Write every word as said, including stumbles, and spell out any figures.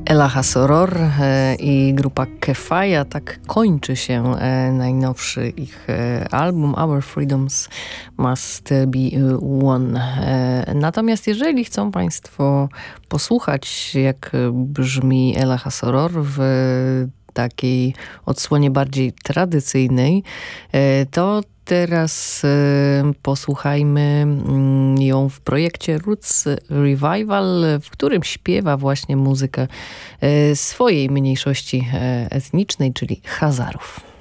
Ela Hassoror e, i grupa Kefaya. Tak kończy się e, najnowszy ich e, album Our Freedoms Must Be Won. E, natomiast jeżeli chcą Państwo posłuchać, jak brzmi Ela Hassoror w takiej odsłonie bardziej tradycyjnej, e, to teraz y, posłuchajmy y, ją w projekcie Roots Revival, w którym śpiewa właśnie muzykę y, swojej mniejszości y, etnicznej, czyli Hazarów.